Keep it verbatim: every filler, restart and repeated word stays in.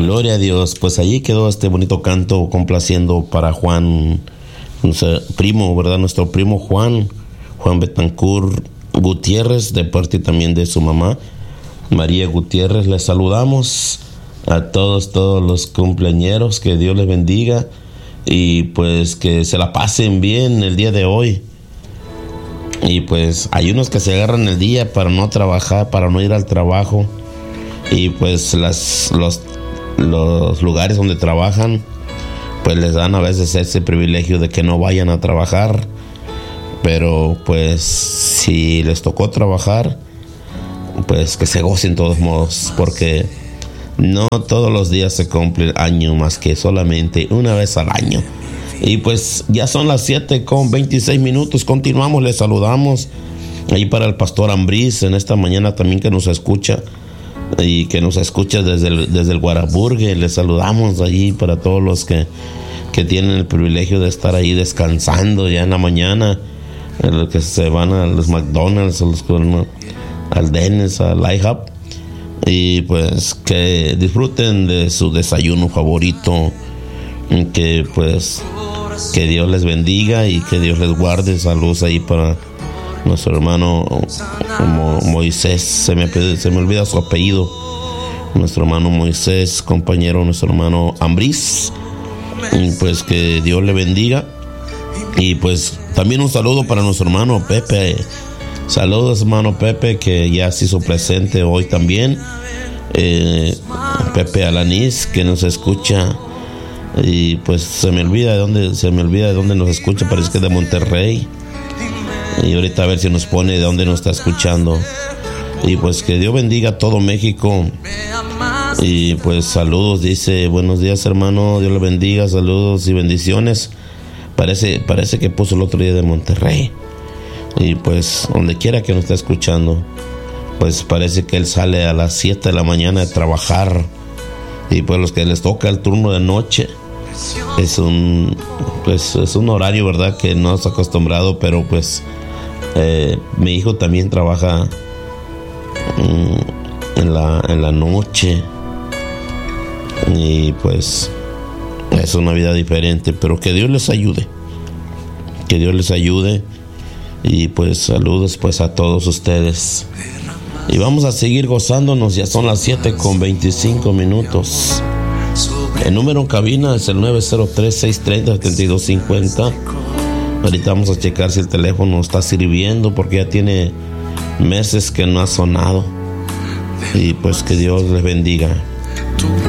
Gloria a Dios. Pues allí quedó este bonito canto complaciendo para Juan, nuestro primo, ¿verdad? Nuestro primo Juan, Juan Betancourt Gutiérrez, de parte también de su mamá, María Gutiérrez. Les saludamos a todos, todos los cumpleañeros, que Dios les bendiga y pues que se la pasen bien el día de hoy. Y pues hay unos que se agarran el día para no trabajar, para no ir al trabajo, y pues las, los, los lugares donde trabajan pues les dan a veces ese privilegio de que no vayan a trabajar, pero pues si les tocó trabajar, pues que se gocen de todos modos, porque no todos los días se cumple el año, más que solamente una vez al año. Y pues ya son las siete con veintiséis minutos. Continuamos, les saludamos ahí para el pastor Ambriz en esta mañana también, que nos escucha y que nos escucha desde el, desde el Guaraburgue. Les saludamos allí para todos los que, que tienen el privilegio de estar ahí descansando ya en la mañana, los que se van a los McDonald's, a los, al Dennis, al IHOP, y pues que disfruten de su desayuno favorito, que pues que Dios les bendiga y que Dios les guarde. Saludos ahí para nuestro hermano Mo, Moisés, se me, se me olvida su apellido, nuestro hermano Moisés, compañero, nuestro hermano Ambriz, y pues que Dios le bendiga. Y pues también un saludo para nuestro hermano Pepe. Saludos, hermano Pepe, que ya se hizo presente hoy también. Eh, Pepe Alanís, que nos escucha. Y pues se me olvida de dónde, se me olvida de dónde nos escucha, parece que es de Monterrey. Y ahorita a ver si nos pone de dónde nos está escuchando. Y pues que Dios bendiga a todo México. Y pues saludos, dice, buenos días hermano, Dios le bendiga, saludos y bendiciones. Parece, parece que puso el otro día de Monterrey. Y pues donde quiera que nos esté escuchando, pues parece que él sale a las siete de la mañana de trabajar. Y pues los que les toca el turno de noche, es un pues es un horario, verdad, que no está acostumbrado, pero pues eh, mi hijo también trabaja mm, en la en la noche, y pues es una vida diferente, pero que Dios les ayude, que Dios les ayude. Y pues saludos pues a todos ustedes. Y vamos a seguir gozándonos, ya son las siete con veinticinco minutos. El número en cabina es el nueve cero tres, seis tres cero, siete dos cinco cero. Ahorita vamos a checar si el teléfono está sirviendo, porque ya tiene meses que no ha sonado. Y pues que Dios les bendiga.